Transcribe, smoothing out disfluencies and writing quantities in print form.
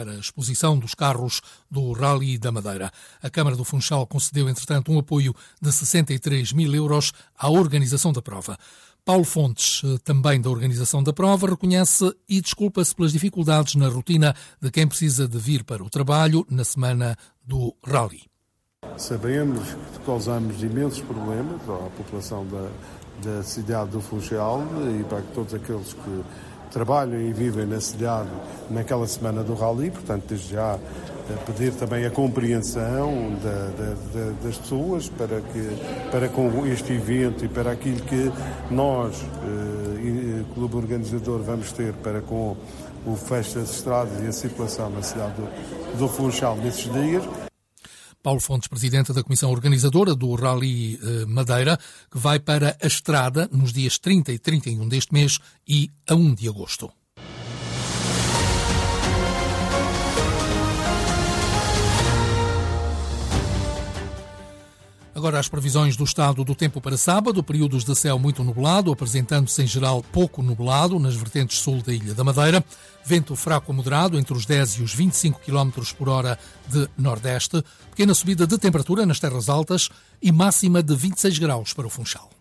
para a exposição dos carros do Rally da Madeira. A Câmara do Funchal concedeu, entretanto, um apoio de 63 mil euros à organização da prova. Paulo Fontes, também da organização da prova, reconhece e desculpa-se pelas dificuldades na rotina de quem precisa de vir para o trabalho na semana do Rally. Sabemos que causamos imensos problemas à população da cidade do Funchal e para todos aqueles que trabalham e vivem na cidade naquela semana do Rally, portanto, desde já pedir também a compreensão das pessoas para com este evento e para aquilo que nós, clube organizador, vamos ter para com o fecho das estradas e a circulação na cidade do Funchal nesses dias. Paulo Fontes, presidente da comissão organizadora do Rally Madeira, que vai para a estrada nos dias 30 e 31 deste mês e a 1 de agosto. Agora as previsões do estado do tempo para sábado, períodos de céu muito nublado, apresentando-se em geral pouco nublado nas vertentes sul da Ilha da Madeira, vento fraco a moderado entre os 10 e os 25 km por hora de nordeste, pequena subida de temperatura nas terras altas e máxima de 26 graus para o Funchal.